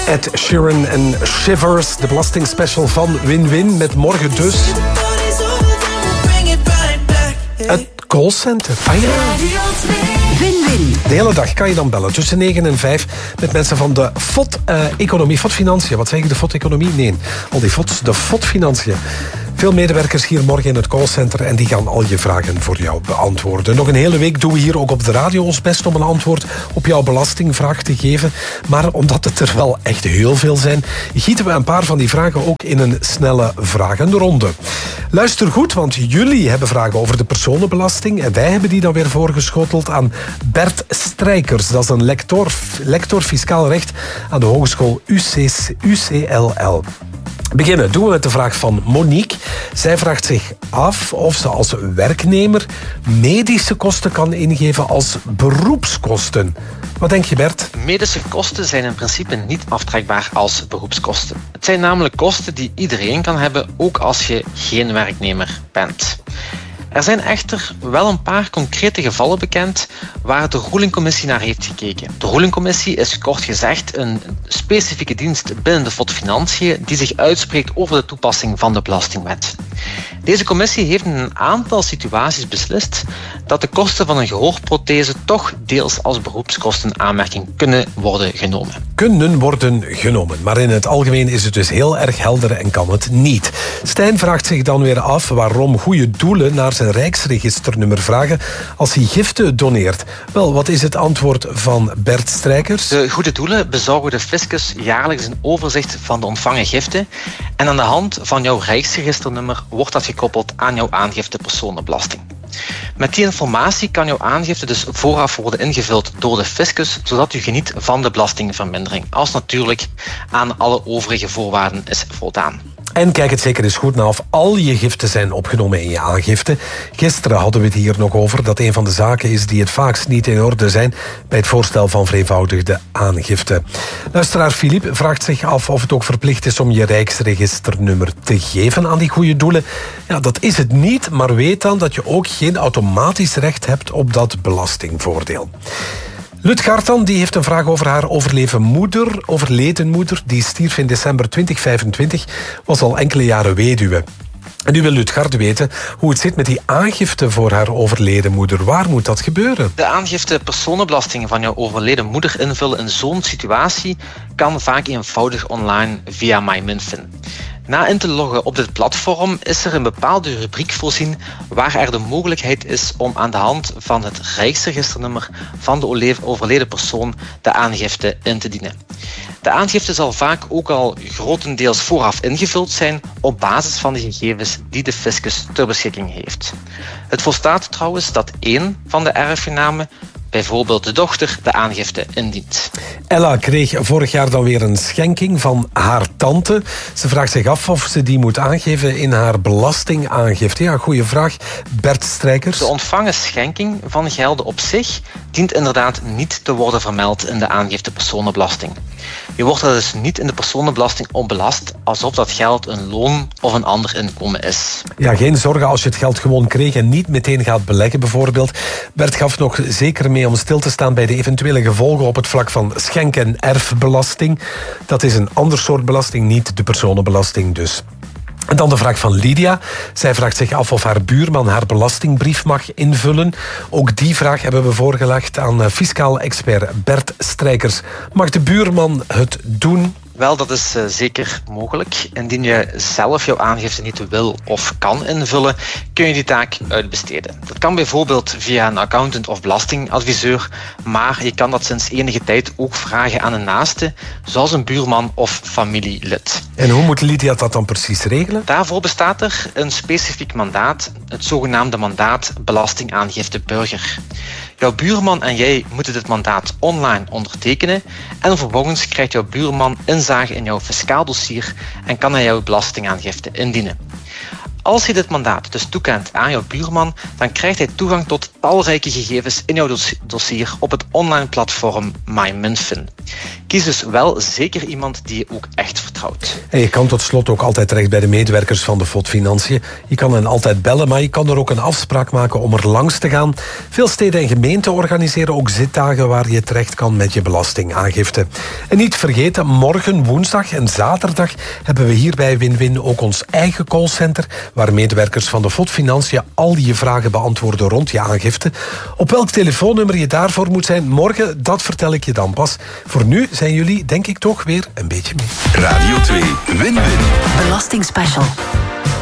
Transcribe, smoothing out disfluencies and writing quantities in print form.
Ed Sheeran en Shivers, de belastingspecial van Win-Win, met morgen dus het callcenter. Ah ja. Win-Win. De hele dag kan je dan bellen tussen 9 en 5 met mensen van de FOD-economie. FOD Financiën. Wat zeg ik, de FOD-economie? Nee, al die FOD's, de FOD Financiën. Veel medewerkers hier morgen in het callcenter en die gaan al je vragen voor jou beantwoorden. Nog een hele week doen we hier ook op de radio ons best om een antwoord op jouw belastingvraag te geven. Maar omdat het er wel echt heel veel zijn, gieten we een paar van die vragen ook in een snelle vragenronde. Luister goed, want jullie hebben vragen over de personenbelasting en wij hebben die dan weer voorgeschoteld aan Bert Strijkers. Dat is een lector fiscaal recht aan de Hogeschool UCLL. Beginnen doen we met de vraag van Monique. Zij vraagt zich af of ze als werknemer medische kosten kan ingeven als beroepskosten. Wat denk je, Bert? Medische kosten zijn in principe niet aftrekbaar als beroepskosten. Het zijn namelijk kosten die iedereen kan hebben, ook als je geen werknemer bent. Er zijn echter wel een paar concrete gevallen bekend waar de Rulingcommissie naar heeft gekeken. De Rulingcommissie is kort gezegd een specifieke dienst binnen de FOD Financiën die zich uitspreekt over de toepassing van de belastingwet. Deze commissie heeft in een aantal situaties beslist dat de kosten van een gehoorprothese toch deels als beroepskosten aanmerking kunnen worden genomen. Kunnen worden genomen, maar in het algemeen is het dus heel erg helder en kan het niet. Stijn vraagt zich dan weer af waarom goede doelen naar zijn Rijksregisternummer vragen als hij giften doneert. Wel, wat is het antwoord van Bert Strijkers? De goede doelen bezorgen de fiscus jaarlijks een overzicht van de ontvangen giften en aan de hand van jouw Rijksregisternummer wordt dat gekoppeld aan jouw aangifte personenbelasting. Met die informatie kan jouw aangifte dus vooraf worden ingevuld door de fiscus, zodat u geniet van de belastingvermindering, als natuurlijk aan alle overige voorwaarden is voldaan. En kijk het zeker eens goed na of al je giften zijn opgenomen in je aangifte. Gisteren hadden we het hier nog over dat een van de zaken is die het vaakst niet in orde zijn bij het voorstel van vereenvoudigde aangifte. Luisteraar Filip vraagt zich af of het ook verplicht is om je Rijksregisternummer te geven aan die goede doelen. Ja, dat is het niet, maar weet dan dat je ook geen automatisch recht hebt op dat belastingvoordeel. Lut Gartan die heeft een vraag over haar overleden moeder. Die stierf in december 2025, was al enkele jaren weduwe. En nu wil Lut Gart weten hoe het zit met die aangifte voor haar overleden moeder. Waar moet dat gebeuren? De aangifte personenbelasting van jouw overleden moeder invullen in zo'n situatie kan vaak eenvoudig online via MyMinFin. Na in te loggen op dit platform is er een bepaalde rubriek voorzien waar er de mogelijkheid is om aan de hand van het Rijksregisternummer van de overleden persoon de aangifte in te dienen. De aangifte zal vaak ook al grotendeels vooraf ingevuld zijn op basis van de gegevens die de fiscus ter beschikking heeft. Het volstaat trouwens dat één van de erfgenamen, bijvoorbeeld de dochter, de aangifte indient. Ella kreeg vorig jaar dan weer een schenking van haar tante. Ze vraagt zich af of ze die moet aangeven in haar belastingaangifte. Ja, goeie vraag. Bert Strijkers. De ontvangen schenking van gelden op zich dient inderdaad niet te worden vermeld in de aangifte personenbelasting. Je wordt er dus niet in de personenbelasting op belast alsof dat geld een loon of een ander inkomen is. Ja, geen zorgen als je het geld gewoon kreeg en niet meteen gaat beleggen bijvoorbeeld. Bert gaf nog zeker mee om stil te staan bij de eventuele gevolgen op het vlak van schenk- en erfbelasting. Dat is een ander soort belasting, niet de personenbelasting dus. En dan de vraag van Lydia. Zij vraagt zich af of haar buurman haar belastingbrief mag invullen. Ook die vraag hebben we voorgelegd aan fiscaal expert Bert Strijkers. Mag de buurman het doen? Wel, dat is zeker mogelijk. Indien je zelf jouw aangifte niet wil of kan invullen, kun je die taak uitbesteden. Dat kan bijvoorbeeld via een accountant of belastingadviseur, maar je kan dat sinds enige tijd ook vragen aan een naaste, zoals een buurman of familielid. En hoe moet Lydia dat dan precies regelen? Daarvoor bestaat er een specifiek mandaat, het zogenaamde mandaat belastingaangifte burger. Jouw buurman en jij moeten dit mandaat online ondertekenen en vervolgens krijgt jouw buurman inzage in jouw fiscaal dossier en kan hij jouw belastingaangifte indienen. Als je dit mandaat dus toekent aan jouw buurman, dan krijgt hij toegang tot talrijke gegevens in jouw dossier op het online platform MyMinFin. Kies dus wel zeker iemand die je ook echt vertrouwt. En je kan tot slot ook altijd terecht bij de medewerkers van de FOD Financiën. Je kan hen altijd bellen, maar je kan er ook een afspraak maken om er langs te gaan. Veel steden en gemeenten organiseren ook zitdagen waar je terecht kan met je belastingaangifte. En niet vergeten, morgen, woensdag en zaterdag hebben we hier bij Win-Win ook ons eigen callcenter, waar medewerkers van de FOD Financiën al je vragen beantwoorden rond je aangifte. Op welk telefoonnummer je daarvoor moet zijn morgen, dat vertel ik je dan pas. Voor nu zijn jullie, denk ik toch, weer een beetje mee. Radio 2 Win-Win. Belastingspecial.